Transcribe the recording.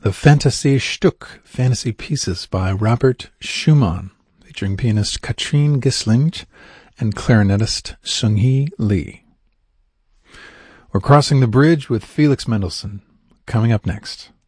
The Fantasiestück, Fantasy Pieces by Robert Schumann, featuring pianist Katrine Gislinge and clarinetist Seung-hee Lee. We're crossing the bridge with Felix Mendelssohn, coming up next.